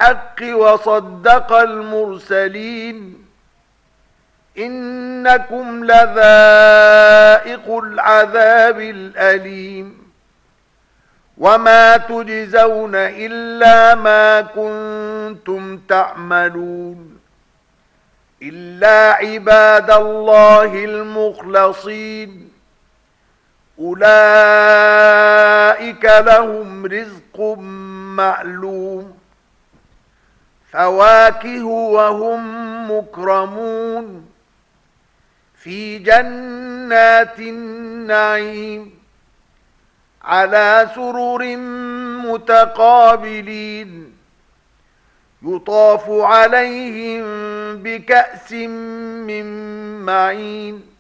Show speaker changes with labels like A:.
A: بالحق وصدق المرسلين إنكم لذائق العذاب الأليم وما تجزون إلا ما كنتم تعملون إلا عباد الله المخلصين أولئك لهم رزق معلوم فواكه وهم مكرمون في جنات النعيم على سرر متقابلين يطاف عليهم بكأس من معين